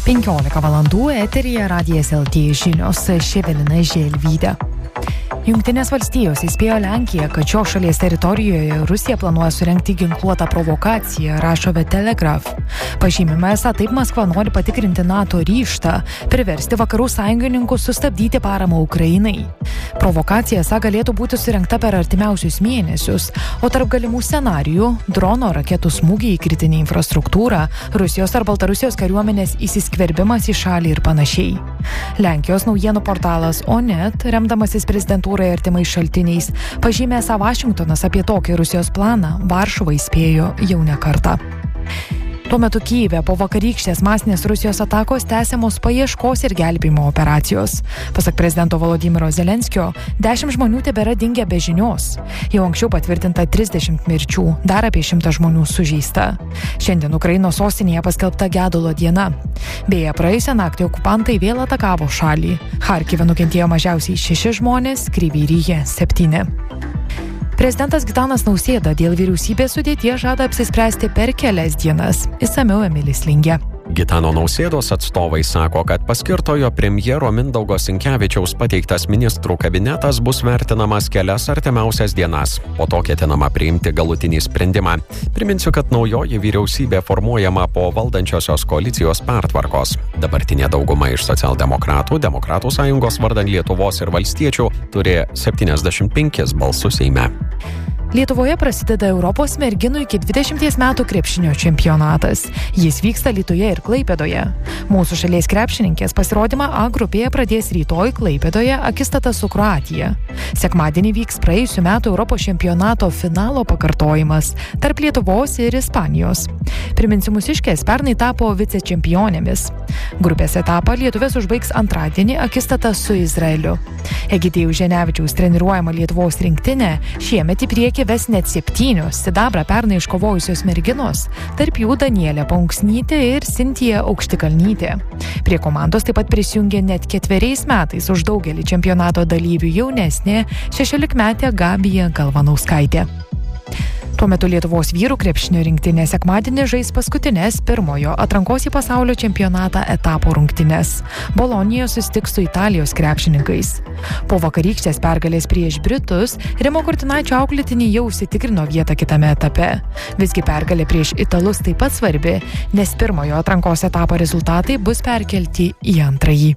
15 valandų eteryje Radijas LT žinios, Evelina Želvytė. Jungtinės valstijos įspėjo Lenkiją, kad šios šalies teritorijoje Rusija planuoja surengti ginkluotą provokaciją, rašo The Telegraph. Pažymima, esą taip Maskva nori patikrinti NATO ryžtą, priversti vakarų sąjungininkus sustabdyti paramą Ukrainai. Provokacija, esą, galėtų būti surengta per artimiausius mėnesius, o tarp galimų scenarijų – drono raketų smūgiai į kritinį infrastruktūrą, Rusijos ar Baltarusijos kariuomenės įsiskverbimas į šalį ir panašiai. Lenkijos naujienų portalas Onet, remdamasis prezidentūrai artimais šaltiniais, pažymė, esą Vašingtonas apie tokį Rusijos planą Varšuvą įspėjo jau ne kartą. Tuo metu Kyjive po vakarykštės masinės Rusijos atakos tęsiamos paieškos ir gelbėjimo operacijos. Pasak prezidento Volodymyro Zelenskio, 10 žmonių tebėra dingę be žinios. Jau anksčiau patvirtinta 30 mirčių, dar apie 100 žmonių sužeista. Šiandien Ukrainos sostinėje paskelbta gedulo diena. Beje, praėjusią naktį okupantai vėl atakavo šalį. Charkive nukentėjo mažiausiai 6 žmonės, Kryvyryje 7. Prezidentas Gitanas Nausėda dėl vyriausybės sudėties žada apsispręsti per kelias dienas. Išsamiau Emilis Lingė. Gitano Nausėdos atstovai sako, kad paskirtojo premjero Mindaugo Sinkevičiaus pateiktas ministrų kabinetas bus vertinamas kelias artimiausias dienas. Po to ketinama priimti galutinį sprendimą. Priminsiu, kad naujoji vyriausybė formuojama po valdančiosios koalicijos pertvarkos. Dabartinė dauguma iš socialdemokratų, Demokratų sąjungos vardan Lietuvos ir valstiečių turi 75 balsus Seime. Lietuvoje prasideda Europos merginų iki 20 metų krepšinio čempionatas. Jis vyksta Alytuje ir Klaipėdoje. Mūsų šalies krepšininkės pasirodymą A grupėje pradės rytoj Klaipėdoje akistata su Kroatija. Sekmadienį vyks praėjusių metų Europos čempionato finalo pakartojimas tarp Lietuvos ir Ispanijos. Priminsiu, mūsiškės pernai tapo vicečempionėmis. Grupės etapą lietuvės užbaigs antradienį akistata su Izraeliu. Egidijus Ženevičiaus treniruojama Lietuvos rinktinė šiemet į priekį ves net 7 sidabrą pernai iškovojusios merginos, tarp jų Danielė Paunksnytė ir Sintija Aukštikalnytė. Prie komandos taip pat prisijungė net 4 metais už daugelį čempionato dalyvių jaunesnė 16-metė Gabija Galvanauskaitė. Tuo metu Lietuvos vyrų krepšinio rinktinė sekmadienį žais paskutinės pirmojo atrankos į pasaulio čempionatą etapo rungtynes. Bolonijoje susitiks su Italijos krepšininkais. Po vakarykštės pergalės prieš Britus, Rimo Kurtinaičio auklėtiniai jau užsitikrino vietą kitame etape. Visgi pergalė prieš Italus taip pat svarbi, nes pirmojo atrankos etapo rezultatai bus perkelti į antrąjį.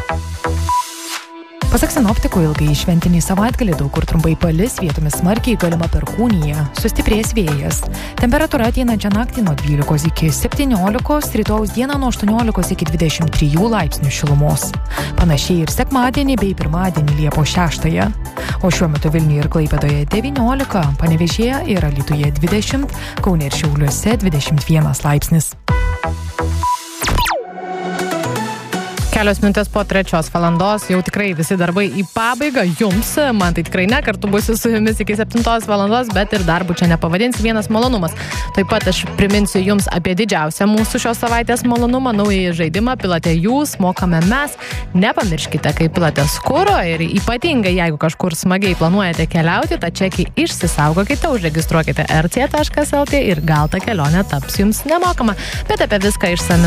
Pasak sinoptikų, ilgai šventinį savaitgalį daug kur trumpai palis, vietomis smarkiai galima perkūnija, sustiprės vėjas. Temperatūra ateinančią naktį nuo 12 iki 17, rytojaus dieną nuo 18 iki 23 laipsnių šilumos. Panašiai ir sekmadienį bei pirmadienį Liepos 6. O šiuo metu Vilniuje ir Klaipėdoje 19, Panevėžyje ir Alytuje 20, Kaune ir Šiauliuose 21 laipsnis. Kelios minutės po 3 valandos, jau tikrai visi darbai į pabaigą jums, man tai tikrai ne, kartu būsiu su jumis iki 7 valandos, bet ir darbų čia nepavadinsi, vienas malonumas. Taip pat aš priminsiu jums apie didžiausią mūsų šios savaitės malonumą, naująjį žaidimą Pilate jūs, mokame mes. Nepamirškite, kai pilatės kuro ir ypatingai, jeigu kažkur smagiai planuojate keliauti, tą čekį išsisaugokite, užregistruokite rc.lt ir gal ta kelionė taps jums nemokama, bet apie viską išsamiau